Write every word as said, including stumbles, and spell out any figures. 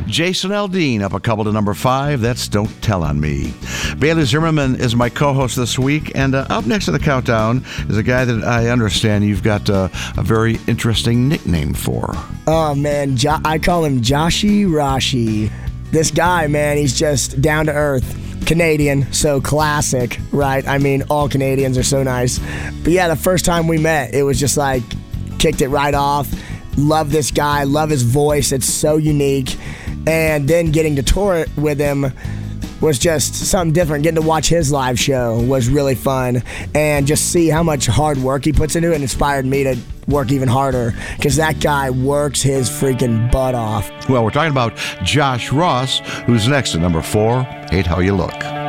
Jason Aldean up a couple to number five. That's Don't Tell on Me. Bailey Zimmerman is my co-host this week, and uh, up next to the countdown is a guy that I understand you've got uh, a very interesting nickname for. Oh, man. Jo- I call him Joshy Rashi. This guy, man, he's just down to earth. Canadian, so classic, right? I mean, all Canadians are so nice. But yeah, the first time we met, it was just like, kicked it right off. Love this guy, love his voice. It's so unique. And then getting to tour with him was just something different. Getting to watch his live show was really fun. And just see how much hard work he puts into it inspired me to work even harder, because that guy works his freaking butt off. Well, we're talking about Josh Ross, who's next at number four, Hate How You Look.